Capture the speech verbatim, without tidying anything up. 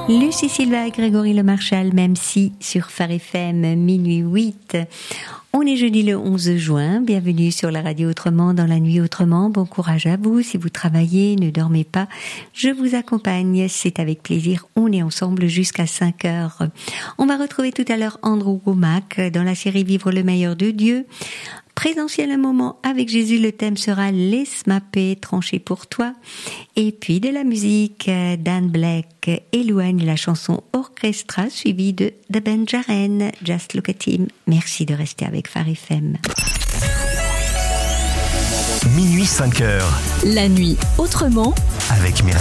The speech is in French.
Lucie Silva et Grégory Le Marchal, même si sur Phare F M, minuit huit. On est jeudi le onze juin, bienvenue sur la radio Autrement, dans la nuit Autrement. Bon courage à vous, si vous travaillez, ne dormez pas, je vous accompagne, c'est avec plaisir, on est ensemble jusqu'à cinq heures. On va retrouver tout à l'heure Andrew Wommack dans la série Vivre le meilleur de Dieu. Présentiel un moment avec Jésus, le thème sera Laisse ma paix trancher pour toi. Et puis de la musique, Dan Black éloigne la chanson Orchestra suivie de The Ben Jaren, Just Look at Him. Merci de rester avec Phare F M. Minuit cinq heures. La nuit autrement avec Mireille.